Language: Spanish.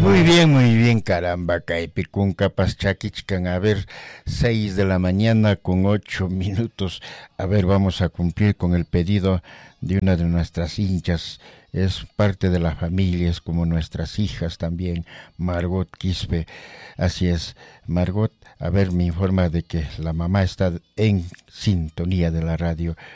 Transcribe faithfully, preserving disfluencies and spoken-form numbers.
Muy bien, muy bien, caramba, Caipicún, Capas Chaquichcan, a ver, seis de la mañana con ocho minutos, a ver, vamos a cumplir con el pedido de una de nuestras hinchas, es parte de la familia, es como nuestras hijas también, Margot Quispe, así es, Margot, a ver, me informa de que la mamá está en sintonía de la radio.